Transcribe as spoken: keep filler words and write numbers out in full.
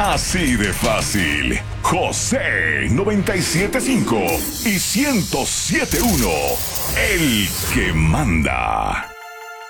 Así de fácil. José noventa y siete punto cinco y ciento siete punto uno. El que manda.